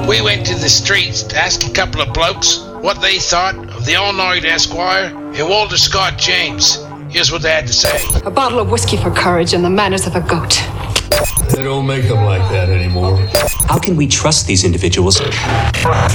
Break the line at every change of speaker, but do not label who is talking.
We went to the streets to ask a couple of blokes what they thought of the all-night Esquire and Walter Scott James. Here's what they had to say.
A bottle of whiskey for courage and the manners of a goat.
They don't make them like that anymore.
How can we trust these individuals